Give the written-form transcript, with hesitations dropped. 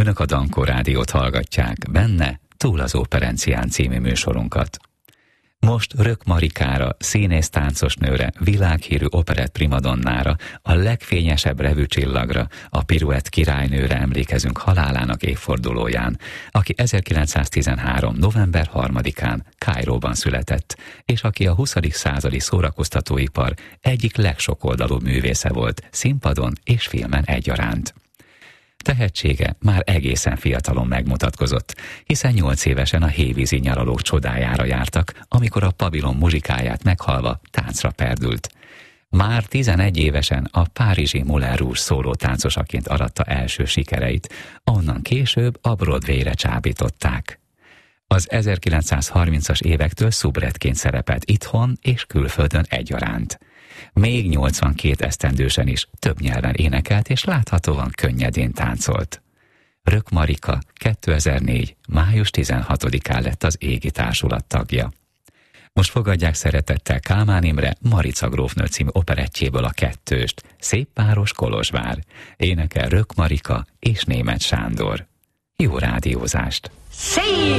Önök a Dankó Rádiót hallgatják, benne Túl az Operencián című műsorunkat. Most Rök Marikára, színész táncosnőre, világhírű operett primadonnára, a legfényesebb revűcsillagra, a piruett királynőre emlékezünk halálának évfordulóján, aki 1913. november 3-án Kairóban született, és aki a 20. századi szórakoztatóipar egyik legsokoldalúbb művésze volt, színpadon és filmen egyaránt. Tehetsége már egészen fiatalon megmutatkozott, hiszen 8 évesen a hévízi nyaralók csodájára jártak, amikor a pavilon muzsikáját meghallva táncra perdült. Már 11 évesen a párizsi Moulin Rouge szólótáncosaként aratta első sikereit, onnan később a Broadwayre csábították. Az 1930-as évektől szubrettként szerepelt itthon és külföldön egyaránt. Még 82 esztendősen is több nyelven énekelt és láthatóan könnyedén táncolt. Rök Marika 2004. május 16-án lett az Égi Társulat tagja. Most fogadják szeretettel Kálmán Imre Marica grófnő című operettjéből a kettőst, Széppáros Kolozsvár. Énekel Rök Marika és Németh Sándor. Jó rádiózást!